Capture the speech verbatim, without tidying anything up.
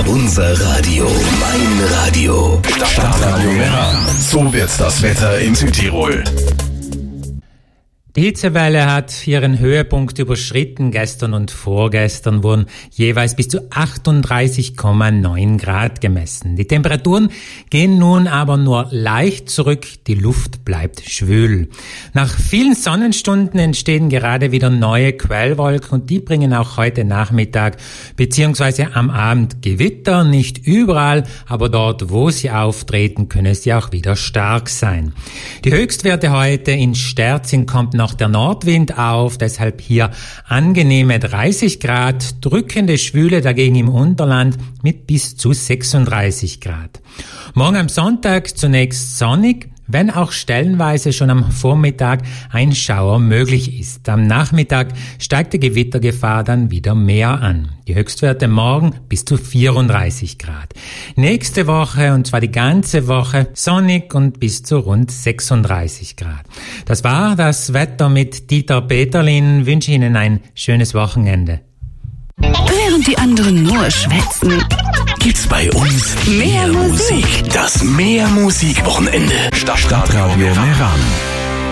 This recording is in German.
Unser Radio, mein Radio. Stadtradio Meran. So wird das Wetter in Südtirol. Die Hitzewelle hat ihren Höhepunkt überschritten. Gestern und vorgestern wurden jeweils bis zu achtunddreißig Komma neun Grad gemessen. Die Temperaturen gehen nun aber nur leicht zurück. Die Luft bleibt schwül. Nach vielen Sonnenstunden entstehen gerade wieder neue Quellwolken und die bringen auch heute Nachmittag bzw. am Abend Gewitter. Nicht überall, aber dort, wo sie auftreten, können sie auch wieder stark sein. Die Höchstwerte heute in Sterzing kommt noch der Nordwind auf, deshalb hier angenehme dreißig Grad, drückende Schwüle dagegen im Unterland mit bis zu sechsunddreißig Grad. Morgen am Sonntag zunächst sonnig, wenn auch stellenweise schon am Vormittag ein Schauer möglich ist. Am Nachmittag steigt die Gewittergefahr dann wieder mehr an. Die Höchstwerte morgen bis zu vierunddreißig Grad. Nächste Woche, und zwar die ganze Woche, sonnig und bis zu rund sechsunddreißig Grad. Das war das Wetter mit Dieter Peterlin. Wünsche Ihnen ein schönes Wochenende. Während die anderen nur schwätzen, Gibt's bei uns mehr Musik. Das Mehr Musik Wochenende. Stadtradio Meran.